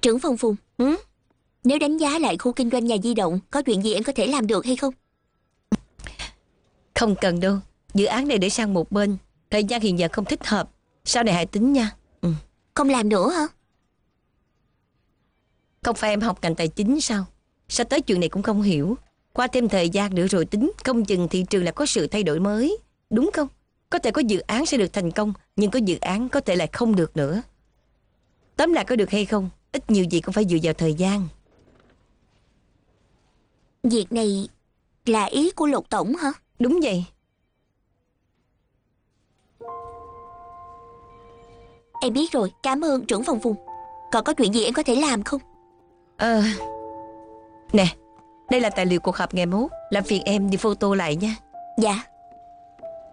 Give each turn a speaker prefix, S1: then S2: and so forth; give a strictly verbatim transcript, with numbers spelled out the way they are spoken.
S1: Trưởng phòng Phùng,
S2: Ừ?
S1: nếu đánh giá lại khu kinh doanh nhà di động, có chuyện gì em có thể làm được hay không?
S2: Không cần đâu. Dự án này để sang một bên. Thời gian hiện giờ không thích hợp. Sau này hãy tính nha. Ừ.
S1: Không làm nữa hả?
S2: Không phải em học ngành tài chính sao? Sao tới chuyện này cũng không hiểu? Qua thêm thời gian nữa rồi tính. Không chừng thị trường lại có sự thay đổi mới. Đúng không? Có thể có dự án sẽ được thành công, nhưng có dự án có thể lại không được nữa. Tóm lại có được hay không, ít nhiều gì cũng phải dựa vào thời gian.
S1: Việc này là ý của Lục Tổng hả?
S2: Đúng vậy.
S1: Em biết rồi, cảm ơn trưởng phòng Phùng. Còn có chuyện gì em có thể làm không?
S2: Ờ Nè, đây là tài liệu cuộc họp ngày mốt. Làm phiền em đi photo lại nha.
S1: Dạ.